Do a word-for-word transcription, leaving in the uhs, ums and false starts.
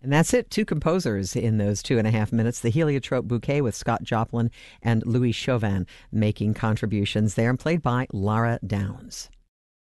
And that's it. Two composers in those two and a half minutes. The Heliotrope Bouquet with Scott Joplin and Louis Chauvin making contributions there, and played by Lara Downs.